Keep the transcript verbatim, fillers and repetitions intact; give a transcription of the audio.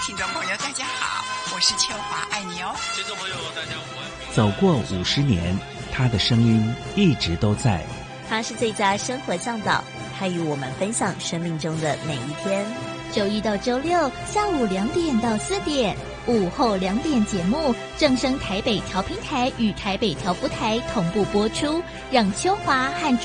听众朋友大家好，我是秋华，爱你哦。 听众朋友大家好。 走过五十年，他的声音一直都在。 他是最佳生活向导，他与我们分享生命中的每一天。 周一到周六下午两点到四点，午后两点节目正声台北调频台与台北调布台同步播出，让秋华和